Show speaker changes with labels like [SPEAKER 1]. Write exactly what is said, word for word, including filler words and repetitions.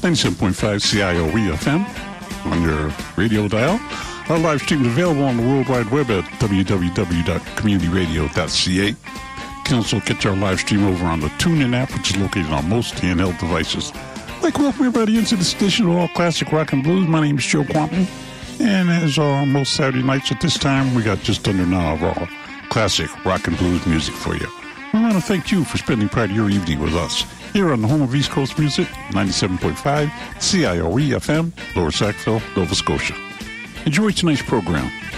[SPEAKER 1] ninety-seven point five C I O E F M on your radio dial. Our live stream is available on the World Wide Web at w w w dot community radio dot c a. You can also catch our live stream over on the TuneIn app, which is located on most handheld devices. I'd like to welcome everybody into this edition of All Classic Rock and Blues. My name is Joe Quanton, and as uh, most Saturday nights at this time, we got just under an hour of all classic rock and blues music for you. We want to thank you for spending part of your evening with us here on the home of East Coast Music, ninety-seven point five C I O E F M, Lower Sackville, Nova Scotia. Enjoy tonight's program.